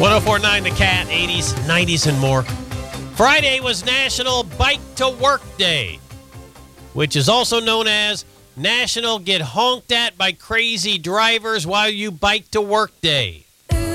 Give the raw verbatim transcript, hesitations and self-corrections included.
one oh four point nine The Cat, eighties, nineties, and more. Friday was National Bike to Work Day, which is also known as National Get Honked At by Crazy Drivers While You Bike to Work Day.